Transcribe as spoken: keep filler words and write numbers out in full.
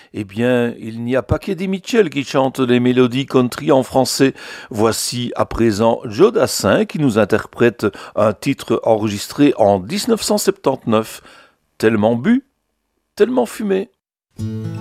Eh bien, il n'y a pas qu'Eddie Mitchell qui chante les mélodies country en français. Voici à présent Joe Dassin qui nous interprète un titre enregistré en dix-neuf cent soixante-dix-neuf. Tellement bu, tellement fumé.